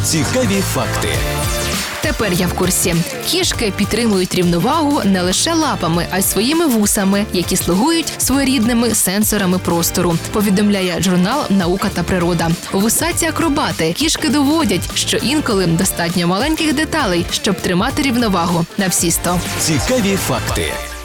Цікаві факти. Тепер я в курсі. Кішки підтримують рівновагу не лише лапами, а й своїми вусами, які слугують своєрідними сенсорами простору, повідомляє журнал «Наука та природа». Вусаті-акробати кішки доводять, що інколи достатньо маленьких деталей, щоб тримати рівновагу на всі 100. Цікаві факти.